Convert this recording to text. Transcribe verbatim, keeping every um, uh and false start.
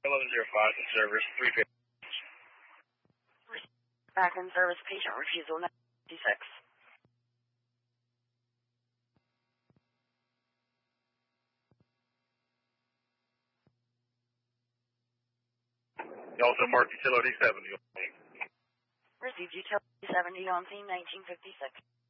eleven zero five in service, three fifty. Back in service, patient refusal ninety-six. You also marked utility seventy. Received utility seventy on scene nineteen fifty-six.